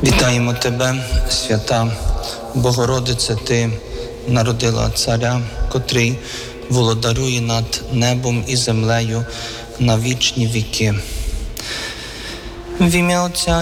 Вітаємо Тебе, свята Богородице, Ти народила Царя, котрий володарує над небом і землею на вічні віки. В ім'я Отця